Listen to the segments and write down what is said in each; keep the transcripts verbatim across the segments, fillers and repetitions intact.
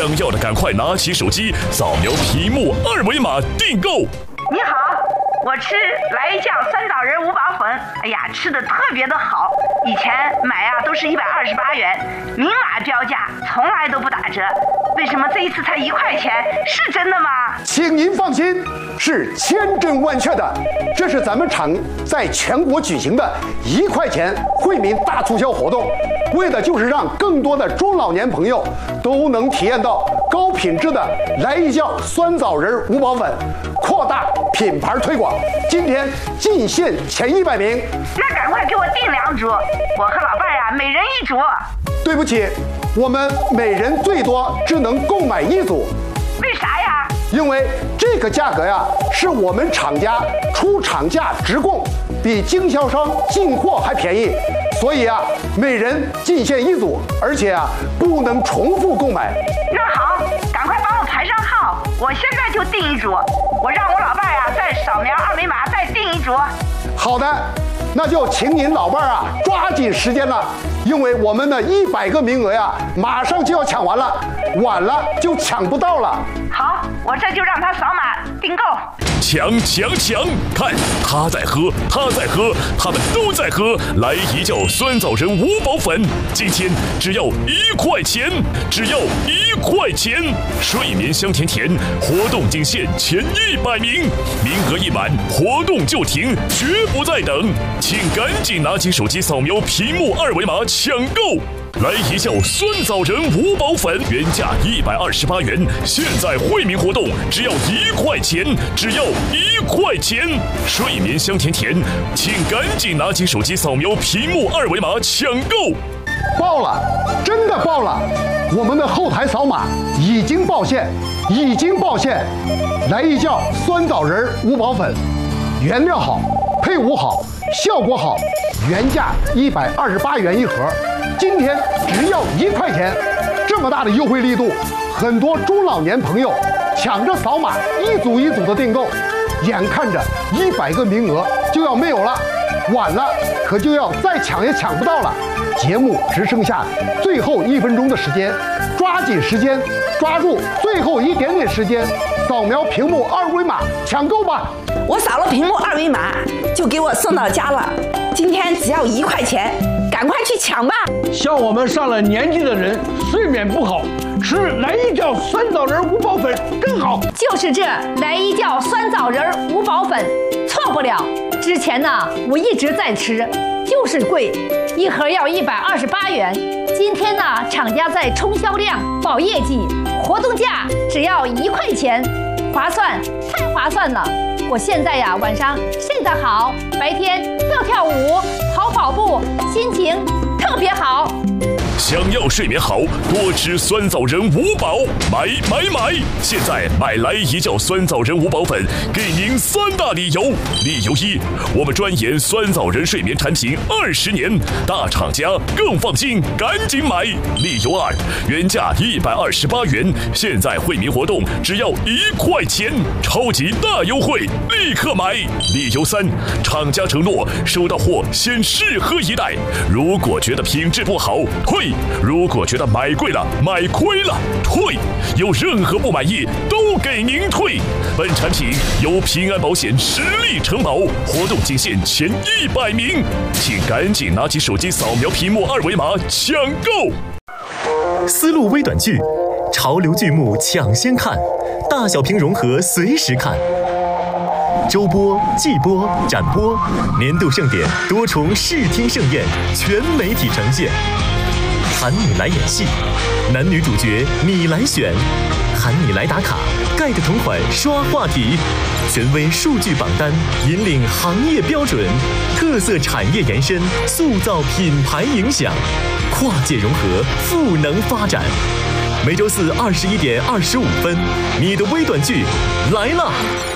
想要的赶快拿起手机，扫描屏幕二维码订购。 你好，我吃来一酱酸枣仁五宝粉，哎呀，吃的特别的好。以前买啊都是一百二十八元，明码标价，从来都不打折。为什么这一次才一块钱？是真的吗？ 请您放心，是千真万确的。这是咱们厂在全国举行的一块钱惠民大促销活动，为的就是让更多的中老年朋友都能体验到高品质的来一酱酸枣仁五宝粉，扩大品牌推广。今天进线前一百名， 那赶快给我订两组，我和老伴呀每人一组。 对不起，我们每人最多只能购买一组。 为啥呀？ 因为这个价格呀，是我们厂家出厂价直供，比经销商进货还便宜，所以啊，每人进线一组，而且啊，不能重复购买。 那好，赶快帮我排上号，我现在就订一组。我让我老伴呀再扫描二维码再订一组。 好的，那就请您老伴儿啊抓紧时间了，因为我们的一百个名额呀，马上就要抢完了，晚了就抢不到了。 好，我这就让他扫码订购。 抢抢抢！看他在喝，他在喝，他们都在喝。来一觉酸枣仁五宝粉，今天只要一块钱，只要一块钱。睡眠香甜甜，活动仅限前一百名，名额一满，活动就停，绝不再等。请赶紧拿起手机扫描屏幕二维码抢购。来一觉酸枣仁五宝粉，原价一百二十八元，现在惠民活动只要一块钱，只要一块钱。睡眠香甜甜，请赶紧拿起手机扫描屏幕二维码抢购。 爆了，真的爆了！我们的后台扫码已经爆线，已经爆线。来一觉酸枣仁五宝粉，原料好，配伍好，效果好，原价一百二十八元一盒。今天只要一块钱，这么大的优惠力度，很多中老年朋友抢着扫码，一组一组的订购，眼看着一百个名额就要没有了，晚了可就要再抢也抢不到了。节目只剩下最后一分钟的时间，抓紧时间，抓住最后一点点时间，扫描屏幕二维码抢购吧。 我扫了屏幕二维码，就给我送到家了。今天只要一块钱，赶快去抢吧！ 像我们上了年纪的人，睡眠不好，吃来一觉酸枣仁五宝粉更好。 就是这来一觉酸枣仁五宝粉，错不了。之前呢，我一直在吃，就是贵，一盒要一百二十八元。今天呢，厂家在冲销量、保业绩，活动价只要一块钱，划算，太划算了。我现在呀，晚上睡得好，白天跳跳舞、跑跑步，心情特别好。 想要睡眠好，多吃酸枣仁五宝，买买买！现在买来一觉酸枣仁五宝粉，给您三大理由。理由一，我们专研酸枣仁睡眠产品二十年，大厂家更放心，赶紧买。理由二，原价一百二十八元，现在惠民活动只要一块钱，超级大优惠，立刻买。理由三，厂家承诺收到货先试喝一袋，如果觉得品质不好，退。如果觉得买贵了、买亏了，退。有任何不满意都给您退。本产品由平安保险实力承保，活动仅限前一百名，请赶紧拿起手机扫描屏幕二维码抢购。 丝路微短剧，潮流剧目抢先看，大小屏融合随时看。周播、季播、展播，年度盛典多重视听盛宴，全媒体呈现。喊你来演戏，男女主角你来选，喊你来打卡，盖的同款刷话题，权威数据榜单引领行业标准，特色产业延伸，塑造品牌影响，跨界融合，赋能发展。每周四二十一点二十五分，你的微短剧来了。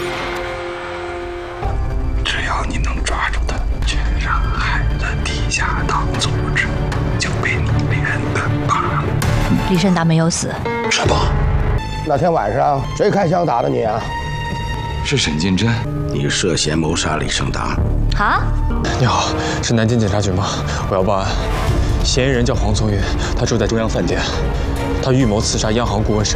只要你能抓住它，全上海的地下党组织就被你连的罢了。 李胜达没有死。 什么？ 那天晚上谁开枪打的你啊？ 是沈金珍。你涉嫌谋杀李胜达。 啊？ 你好，是南京警察局吗？我要报案。嫌疑人叫黄从宇，他住在中央饭店。他预谋刺杀央行顾问沈